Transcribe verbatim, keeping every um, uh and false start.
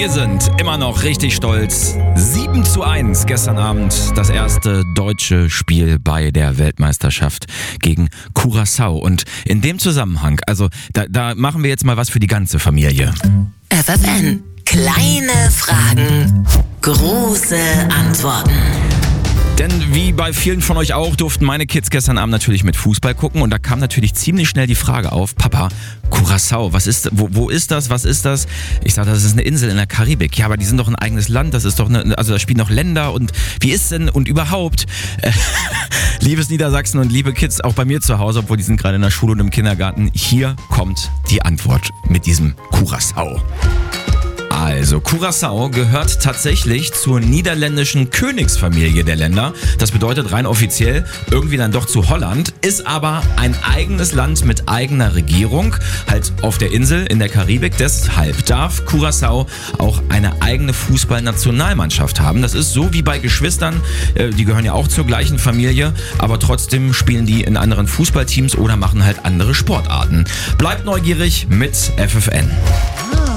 Wir sind immer noch richtig stolz. sieben zu eins gestern Abend das erste deutsche Spiel bei der Weltmeisterschaft gegen Curaçao. Und in dem Zusammenhang, also da, da machen wir jetzt mal was für die ganze Familie. F F N. Kleine Fragen, große Antworten. Denn wie bei vielen von euch auch, durften meine Kids gestern Abend natürlich mit Fußball gucken. Und da kam natürlich ziemlich schnell die Frage auf, Papa, Curaçao, was ist, wo, wo ist das, was ist das? Ich sage, das ist eine Insel in der Karibik. Ja, aber die sind doch ein eigenes Land, das ist doch eine, also da spielen noch Länder und wie ist denn und überhaupt? Äh, liebes Niedersachsen und liebe Kids, auch bei mir zu Hause, obwohl die sind gerade in der Schule und im Kindergarten, hier kommt die Antwort mit diesem Curaçao. Also, Curaçao gehört tatsächlich zur niederländischen Königsfamilie der Länder. Das bedeutet rein offiziell irgendwie dann doch zu Holland, ist aber ein eigenes Land mit eigener Regierung, halt auf der Insel in der Karibik. Deshalb darf Curaçao auch eine eigene Fußballnationalmannschaft haben. Das ist so wie bei Geschwistern, die gehören ja auch zur gleichen Familie, aber trotzdem spielen die in anderen Fußballteams oder machen halt andere Sportarten. Bleibt neugierig mit F F N.